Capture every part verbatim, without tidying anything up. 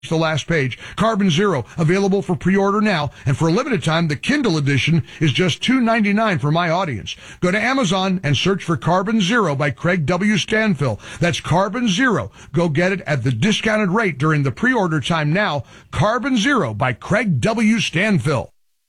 the last page. Carbon Zero, available for pre-order now, and for a limited time, the Kindle edition is just two dollars and ninety-nine cents for my audience. Go to Amazon and search for Carbon Zero by Craig W. Stanfill. That's Carbon Zero. Go get it at the discounted rate during the pre-order time now. Carbon Zero by Craig W. Stanfill.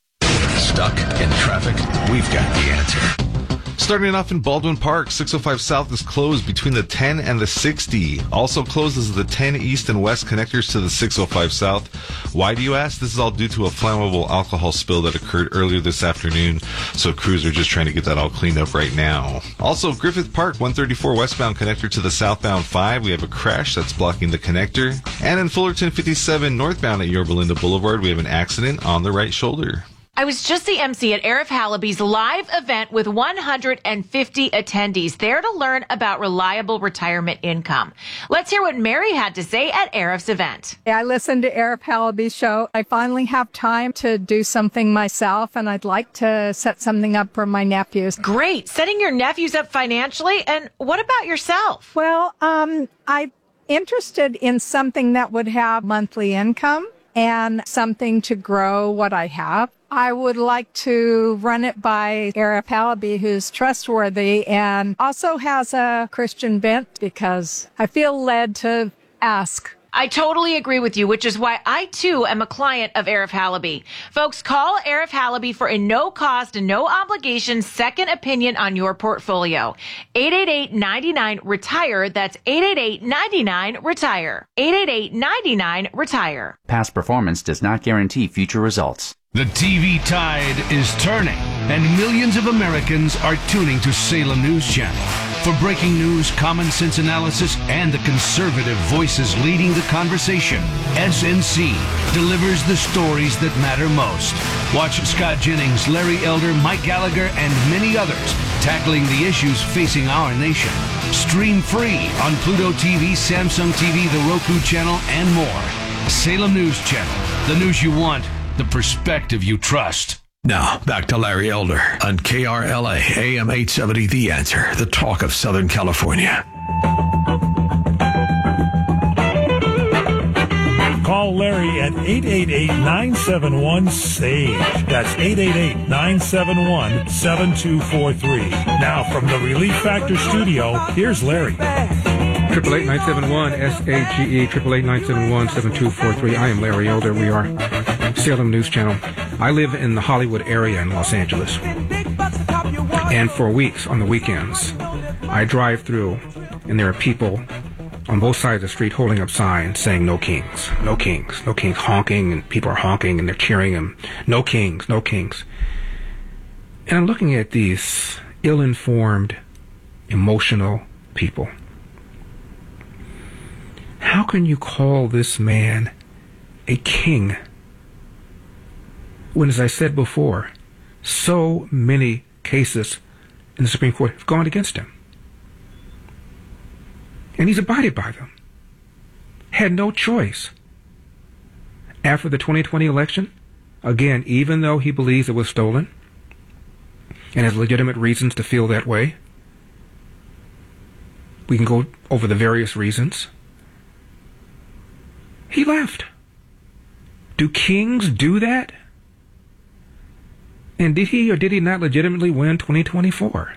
Stuck in traffic? We've got the answer. Starting off in Baldwin Park, six oh five South is closed between the ten and the sixty. Also closed is the ten East and West connectors to the six oh five South. Why do you ask? This is all due to a flammable alcohol spill that occurred earlier this afternoon, so crews are just trying to get that all cleaned up right now. Also, Griffith Park, one thirty-four westbound connector to the southbound five. We have a crash that's blocking the connector. And in Fullerton fifty-seven northbound at Yorba Linda Boulevard, we have an accident on the right shoulder. I was just the M C at Arif Halaby's live event with one hundred fifty attendees there to learn about reliable retirement income. Let's hear what Mary had to say at Arif's event. I listened to Arif Halaby's show. I finally have time to do something myself, and I'd like to set something up for my nephews. Great. Setting your nephews up financially. And what about yourself? Well, um, I'm interested in something that would have monthly income and something to grow what I have. I would like to run it by Arif Halaby, who's trustworthy and also has a Christian bent, because I feel led to ask. I totally agree with you, which is why I, too, am a client of Arif Halaby. Folks, call Arif Halaby for a no-cost and no-obligation second opinion on your portfolio. eight eight eight, nine nine, RETIRE. That's eight eight eight, nine nine, RETIRE. eight eight eight, nine nine, RETIRE. Past performance does not guarantee future results. The T V tide is turning, and millions of Americans are tuning to Salem News Channel. For breaking news, common sense analysis, and the conservative voices leading the conversation, S N C delivers the stories that matter most. Watch Scott Jennings, Larry Elder, Mike Gallagher, and many others tackling the issues facing our nation. Stream free on Pluto T V, Samsung T V, the Roku channel, and more. Salem News Channel, the news you want, the perspective you trust. Now, back to Larry Elder on K R L A, A M eight seventy, The Answer, the talk of Southern California. Call Larry at eight eight eight, nine seven one, S A G E. That's eight eight eight, nine seven one, seven two four three. Now, from the Relief Factor studio, here's Larry. Triple eight nine seven one S A G E, triple eight nine seven one seven two four three. I am Larry Elder. We are Salem News Channel. I live in the Hollywood area in Los Angeles, and for weeks on the weekends, I drive through, and there are people on both sides of the street holding up signs saying "No kings, no kings, no kings," honking, and people are honking and they're cheering them, "No kings, no kings." And I'm looking at these ill-informed, emotional people. How can you call this man a king when, as I said before, so many cases in the Supreme Court have gone against him? And he's abided by them. Had no choice. After the twenty twenty election, again, even though he believes it was stolen and has legitimate reasons to feel that way, we can go over the various reasons. He left. Do kings do that? And did he or did he not legitimately win twenty twenty-four?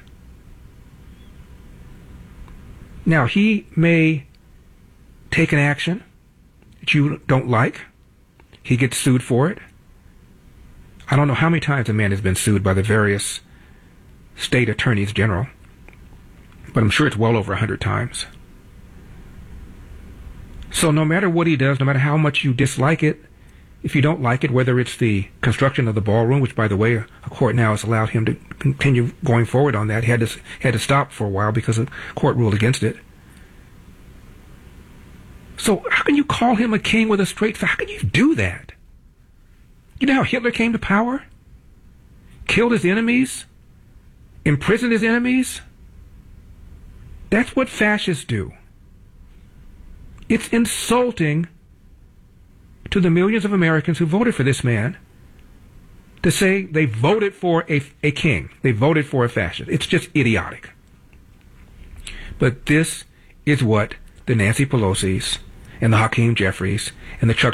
Now, he may take an action that you don't like. He gets sued for it. I don't know how many times a man has been sued by the various state attorneys general, but I'm sure it's well over a hundred times. So no matter what he does, no matter how much you dislike it, if you don't like it, whether it's the construction of the ballroom, which, by the way, a court now has allowed him to continue going forward on that. He had to, had to stop for a while because the court ruled against it. So how can you call him a king with a straight face? How can you do that? You know how Hitler came to power? Killed his enemies? Imprisoned his enemies? That's what fascists do. It's insulting to the millions of Americans who voted for this man to say they voted for a, a king. They voted for a fascist. It's just idiotic. But this is what the Nancy Pelosi's and the Hakeem Jeffries and the Chuck